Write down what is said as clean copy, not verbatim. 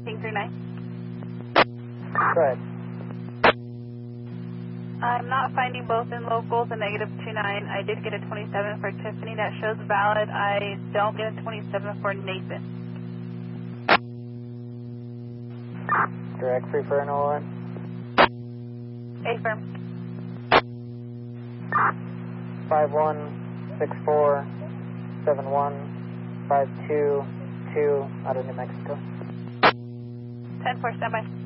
King 39. Go ahead. I'm not finding both in locals, a negative 29. I did get a 27 for Tiffany. That shows valid. I don't get a 27 for Nathan. Direct free for an OR. Affirm. 51647152 out of New Mexico. 10-4, standby.